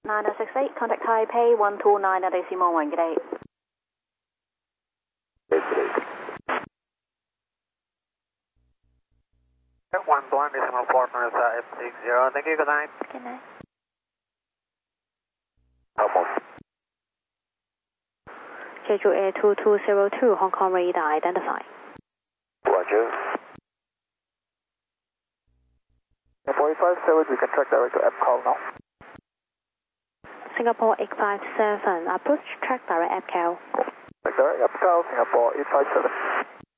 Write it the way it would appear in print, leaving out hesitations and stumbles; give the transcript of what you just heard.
9068, contact Taipei 129 at Decimal 1, good day. One blind decimal 4 minus F60. Thank you, good night. Good night. Jeju Air 2202, Hong Kong radar identify. Roger. 457, we can track direct to F-call now. Singapore 857, approach track direct F-call. Track direct F-call, Singapore 857.